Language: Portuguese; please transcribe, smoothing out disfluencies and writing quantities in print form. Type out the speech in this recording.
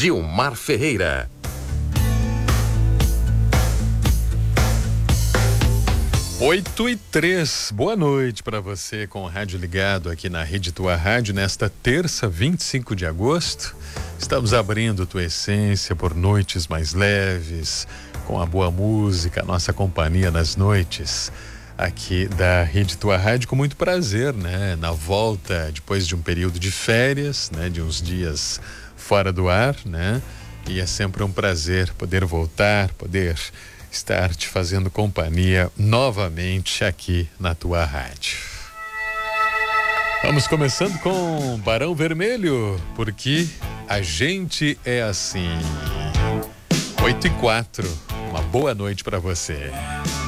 Gilmar Ferreira. Oito e 3, boa noite para você com o rádio ligado aqui na Rede Tua Rádio nesta terça, 25 de agosto. Estamos abrindo Tua Essência por noites mais leves, com a boa música, a nossa companhia nas noites aqui da Rede Tua Rádio, com muito prazer, né? Na volta, depois de um período de férias, né? De uns dias fora do ar, né? E é sempre um prazer poder voltar, poder estar te fazendo companhia novamente aqui na tua rádio. Vamos começando com Barão Vermelho, porque a gente é assim. 8 e 4, uma boa noite para você.